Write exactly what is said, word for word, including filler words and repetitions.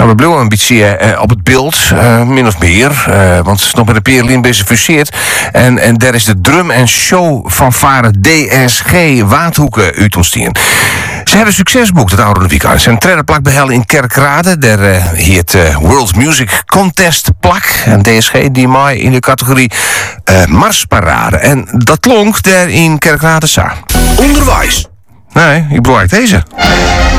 Nou, we blijven een beetje uh, op het beeld, uh, min of meer. Uh, want het is nog met de Pierlin bezig fuseerd. En, en daar is de drum- en show-fanfare D S G Waadhoeken uit ontstaan. Ze hebben succes boekt het oude weekend. Ze zijn treden plak behellen in Kerkrade. Daar uh, heet uh, World Music Contest plak. En D S G die mij in de categorie uh, Marsparade. En dat klonk daar in Kerkrade sa. Onderwijs. Nee, ik bedoel eigenlijk deze.